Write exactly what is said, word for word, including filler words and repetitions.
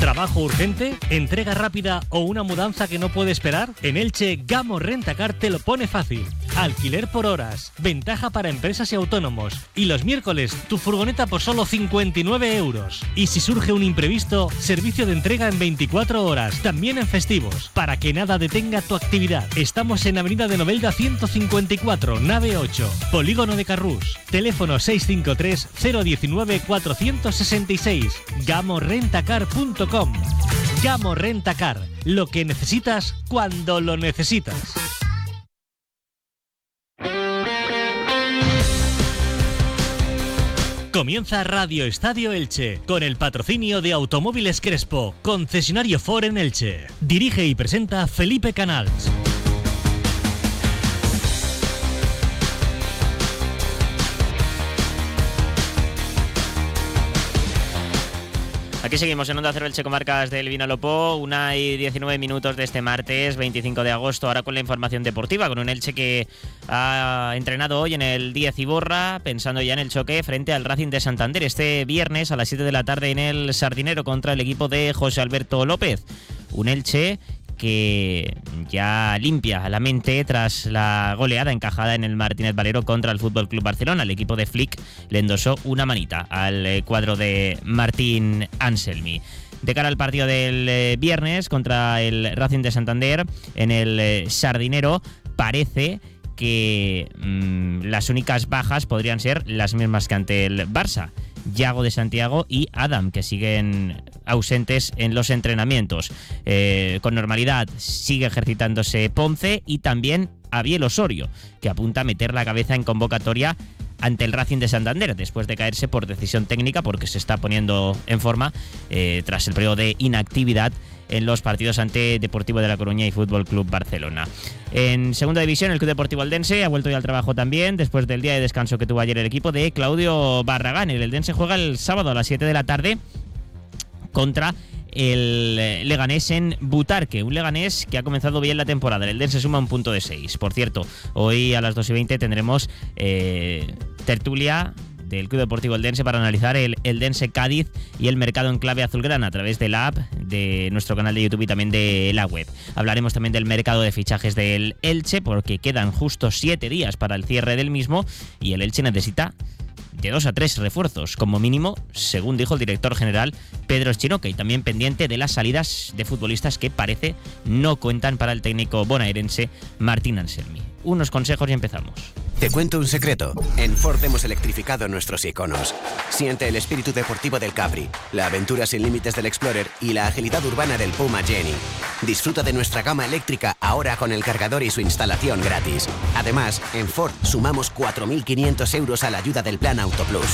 ¿Trabajo urgente? ¿Entrega rápida o una mudanza que no puede esperar? En Elche, Gamo Rentacar te lo pone fácil. Alquiler por horas, ventaja para empresas y autónomos. Y los miércoles, tu furgoneta por solo cincuenta y nueve euros. Y si surge un imprevisto, servicio de entrega en veinticuatro horas, también en festivos, para que nada detenga tu actividad. Estamos en Avenida de Novelda ciento cincuenta y cuatro, nave ocho, Polígono de Carrús. Teléfono seis cinco tres, cero uno nueve, cuatro seis seis. gamo rentacar punto com. Gamo Rentacar, lo que necesitas cuando lo necesitas. Comienza Radio Estadio Elche, con el patrocinio de Automóviles Crespo, concesionario Ford en Elche. Dirige y presenta Felipe Canals. Aquí seguimos en Onda Cero Elche, comarcas del Vinalopó, una y diecinueve minutos de este martes veinticinco de agosto, ahora con la información deportiva, con un Elche que ha entrenado hoy en el Díez Iborra, pensando ya en el choque frente al Racing de Santander, este viernes a las siete de la tarde en el Sardinero contra el equipo de José Alberto López. Un Elche que ya limpia la mente tras la goleada encajada en el Martínez Valero contra el F C Barcelona. El equipo de Flick le endosó una manita al cuadro de Martín Anselmi. De cara al partido del viernes contra el Racing de Santander en el Sardinero, parece que mmm, las únicas bajas podrían ser las mismas que ante el Barça. Yago de Santiago y Adam, que siguen ausentes en los entrenamientos. Eh, con normalidad sigue ejercitándose Ponce y también Abiel Osorio, que apunta a meter la cabeza en convocatoria ante el Racing de Santander, después de caerse por decisión técnica, porque se está poniendo en forma eh, tras el periodo de inactividad en los partidos ante Deportivo de La Coruña y Fútbol Club Barcelona. En segunda división, el Club Deportivo Eldense ha vuelto ya al trabajo también, después del día de descanso que tuvo ayer el equipo de Claudio Barragán. El Eldense juega el sábado a las siete de la tarde contra el Leganés en Butarque, un Leganés que ha comenzado bien la temporada. El Eldense suma un punto de seis. Por cierto, hoy a las dos y veinte tendremos eh, tertulia del Club Deportivo Eldense para analizar el Eldense Cádiz y el mercado en clave azulgrana a través de la app, de nuestro canal de YouTube y también de la web. Hablaremos también del mercado de fichajes del Elche, porque quedan justo siete días para el cierre del mismo y el Elche necesita de dos a tres refuerzos, como mínimo, según dijo el director general Pedro Eschinoca, y también pendiente de las salidas de futbolistas que parece no cuentan para el técnico bonaerense Martín Anselmi. Unos consejos y empezamos. Te cuento un secreto. En Ford hemos electrificado nuestros iconos. Siente el espíritu deportivo del Capri, la aventura sin límites del Explorer y la agilidad urbana del Puma Jenny. Disfruta de nuestra gama eléctrica ahora con el cargador y su instalación gratis. Además, en Ford sumamos cuatro mil quinientos euros a la ayuda del Plan Auto Plus.